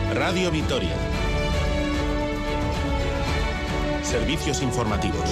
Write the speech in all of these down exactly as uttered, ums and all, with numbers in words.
Radio Vitoria. Servicios informativos.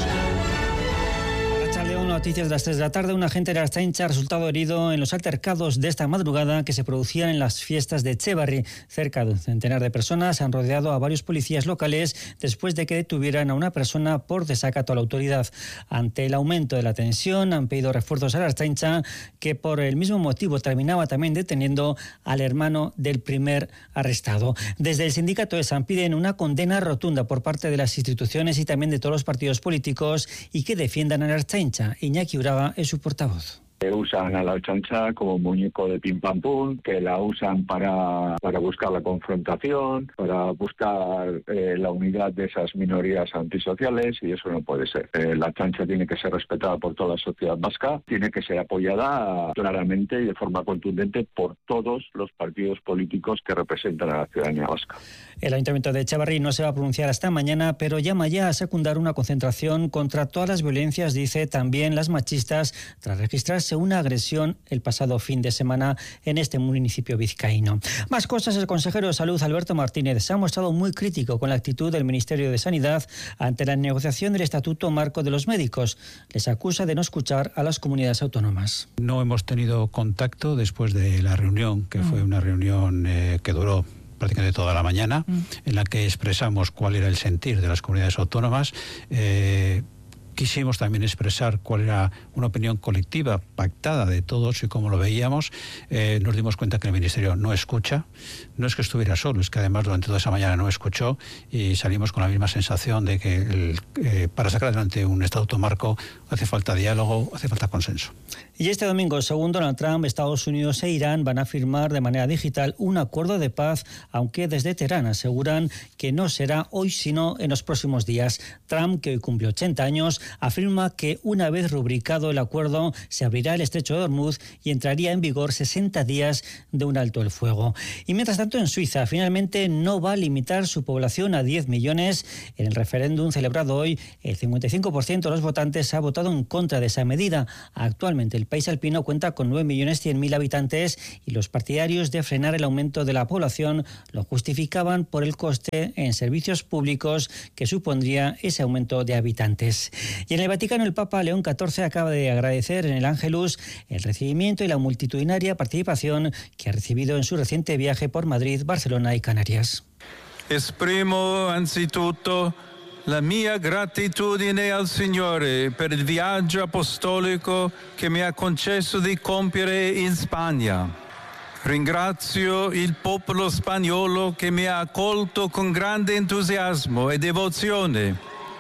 León, noticias de las tres de la tarde. Un agente de la Ertzaintza ha resultado herido en los altercados de esta madrugada que se producían en las fiestas de Etxebarri. Cerca de un centenar de personas han rodeado a varios policías locales después de que detuvieran a una persona por desacato a la autoridad. Ante el aumento de la tensión, han pedido refuerzos a la Ertzaintza, que por el mismo motivo terminaba también deteniendo al hermano del primer arrestado. Desde el sindicato ESAN piden una condena rotunda por parte de las instituciones y también de todos los partidos políticos y que defiendan a la Ertzaintza. Iñaki Uraga es su portavoz. Que usan a la Ertzaintza como muñeco de pim pam pum, que la usan para, para buscar la confrontación, para buscar eh, la unidad de esas minorías antisociales, y eso no puede ser. Eh, la Ertzaintza tiene que ser respetada por toda la sociedad vasca, tiene que ser apoyada claramente y de forma contundente por todos los partidos políticos que representan a la ciudadanía vasca. El Ayuntamiento de Etxebarri no se va a pronunciar hasta mañana, pero llama ya a secundar una concentración contra todas las violencias, dice, también las machistas, tras registrarse una agresión el pasado fin de semana en este municipio vizcaíno. Más cosas. El consejero de Salud, Alberto Martínez, se ha mostrado muy crítico con la actitud del Ministerio de Sanidad ante la negociación del Estatuto Marco de los Médicos. Les acusa de no escuchar a las comunidades autónomas. No hemos tenido contacto después de la reunión, que mm. fue una reunión eh, que duró prácticamente toda la mañana, mm. en la que expresamos cuál era el sentir de las comunidades autónomas. Eh, Quisimos también expresar cuál era una opinión colectiva, pactada de todos y cómo lo veíamos. Eh, nos dimos cuenta que el Ministerio no escucha. No es que estuviera solo, es que además durante toda esa mañana no escuchó y salimos con la misma sensación de que el, eh, para sacar adelante un estatuto marco hace falta diálogo, hace falta consenso. Y este domingo, según Donald Trump, Estados Unidos e Irán van a firmar de manera digital un acuerdo de paz, aunque desde Teherán aseguran que no será hoy sino en los próximos días. Trump, que hoy cumple ochenta años, afirma que una vez rubricado el acuerdo se abrirá el estrecho de Hormuz y entraría en vigor sesenta días de un alto el fuego. Y mientras tanto, en Suiza finalmente no va a limitar su población a diez millones. En el referéndum celebrado hoy, el cincuenta y cinco por ciento de los votantes ha votado en contra de esa medida. Actualmente el país alpino cuenta con nueve millones cien mil habitantes y los partidarios de frenar el aumento de la población lo justificaban por el coste en servicios públicos que supondría ese aumento de habitantes. Y en el Vaticano, el Papa León catorce acaba de agradecer en el Ángelus el recibimiento y la multitudinaria participación que ha recibido en su reciente viaje por Madrid, Barcelona y Canarias. Esprimo anzitutto la mia gratitudine al Signore per il viaggio apostolico che mi ha concesso di compiere in Spagna. Ringrazio il popolo spagnolo che mi ha accolto con grande entusiasmo e devozione.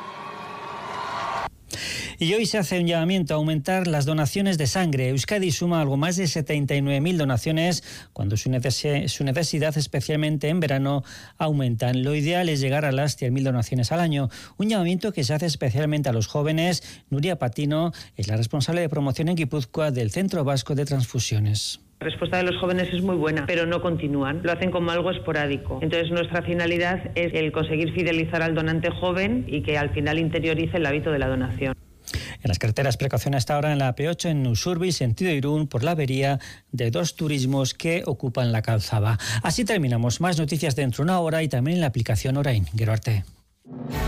Y hoy se hace un llamamiento a aumentar las donaciones de sangre. Euskadi suma algo más de setenta y nueve mil donaciones, cuando su necesidad, especialmente en verano, aumentan. Lo ideal es llegar a las cien mil donaciones al año. Un llamamiento que se hace especialmente a los jóvenes. Nuria Patino es la responsable de promoción en Guipúzcoa del Centro Vasco de Transfusiones. La respuesta de los jóvenes es muy buena, pero no continúan, lo hacen como algo esporádico. Entonces nuestra finalidad es el conseguir fidelizar al donante joven y que al final interiorice el hábito de la donación. En las carreteras, precaución hasta ahora en la A P ocho en Usurbil, sentido Irún, por la avería de dos turismos que ocupan la calzada. Así terminamos. Más noticias dentro de una hora y también en la aplicación Orain. Gero arte.